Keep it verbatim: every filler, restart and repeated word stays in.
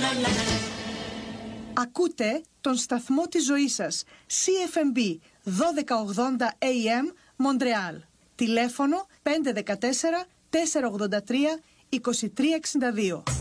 Ακούτε τον σταθμό της ζωής σας, σι εφ εμ μπι δώδεκα ογδόντα έι εμ Μοντρεάλ. Τηλέφωνο πέντε ένα τέσσερα τέσσερα ογδόντα τρία είκοσι τρία εξήντα δύο.